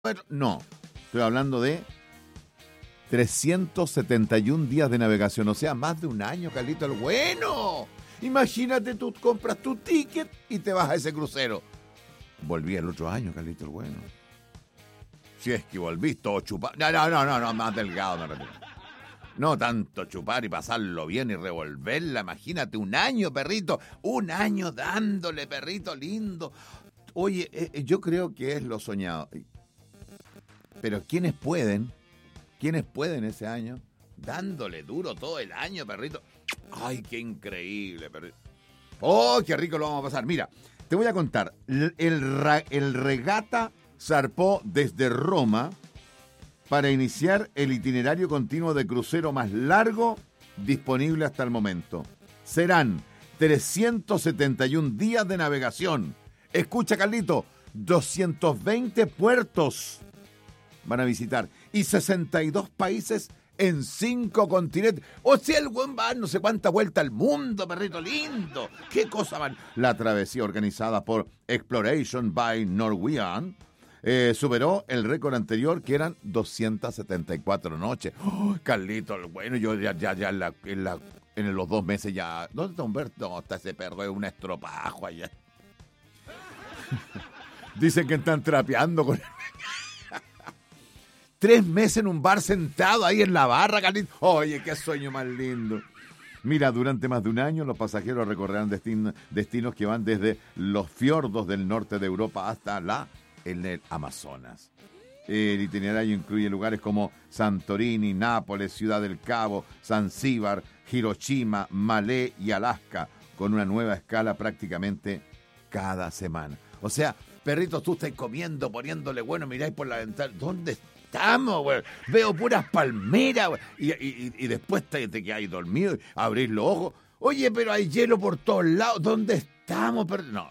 No, estoy hablando de 371 días de navegación, o sea, más de un año, Carlito el Bueno. Imagínate, tú compras tu ticket y te vas a ese crucero. Volví el otro año, Carlito el Bueno. Si es que volví todo chupado. No, más delgado me refiero. No tanto chupar y pasarlo bien y revolverla. Imagínate, un año, perrito. Un año dándole, perrito lindo. Oye, yo creo que es lo soñado. Pero ¿quiénes pueden ese año? Dándole duro todo el año, perrito. Ay, qué increíble, perrito. Oh, qué rico lo vamos a pasar. Mira, te voy a contar. El regata zarpó desde Roma para iniciar el itinerario continuo de crucero más largo disponible hasta el momento. Serán 371 días de navegación. Escucha, Carlito, 220 puertos van a visitar y 62 países en 5 continentes. O sea, el buen va no sé cuánta vuelta al mundo, perrito lindo. ¿Qué cosa van? La travesía organizada por Exploration by Norwegian superó el récord anterior, que eran 274 noches. Oh, Carlito, bueno, yo ya en los 2 meses ya... ¿Dónde está Humberto? No, está ese perro, es un estropajo allá. Dicen que están trapeando con... 3 meses en un bar sentado ahí en la barra, Carlito. Oye, qué sueño más lindo. Mira, durante más de un año los pasajeros recorrerán destinos que van desde los fiordos del norte de Europa hasta en el Amazonas. El itinerario incluye lugares como Santorini, Nápoles, Ciudad del Cabo, Zanzíbar, Hiroshima, Malé y Alaska, con una nueva escala prácticamente cada semana. O sea, perritos, tú estás comiendo, poniéndole bueno, miráis por la ventana. ¿Dónde estamos, güey? Veo puras palmeras, güey. Y después te quedáis dormido, abrís los ojos. Oye, pero hay hielo por todos lados. ¿Dónde estamos? No.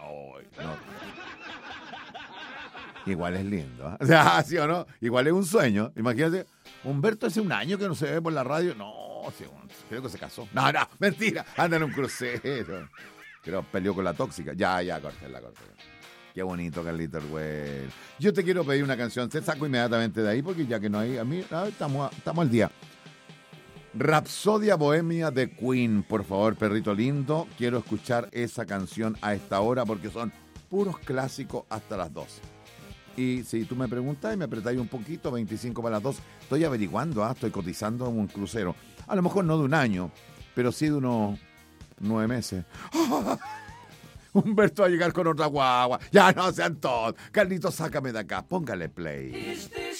Igual es lindo, ¿eh? O sea, ¿sí o no? Igual es un sueño. Imagínate, Humberto hace un año que no se ve por la radio. No, creo que se casó. No, mentira. Anda en un crucero. Pero peleó con la tóxica. Ya, córtela. Qué bonito, Carlito el güey. Yo te quiero pedir una canción. Te saco inmediatamente de ahí porque ya que no hay... A mí, estamos al día. Rapsodia Bohemia de Queen. Por favor, perrito lindo. Quiero escuchar esa canción a esta hora porque son puros clásicos hasta las 12. Y si tú me preguntas y me apretáis un poquito, 25 para las 2, estoy averiguando, estoy cotizando en un crucero. A lo mejor no de un año, pero sí de unos 9 meses. Humberto va a llegar con otra guagua. Ya no sean todos. Carlitos, sácame de acá. Póngale play.